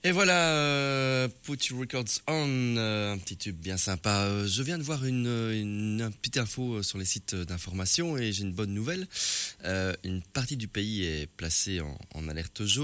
Et voilà, Put Your Records On, un petit tube bien sympa. Je viens de voir une petite info sur les sites d'information et j'ai une bonne nouvelle. Une partie du pays est placée en alerte jaune.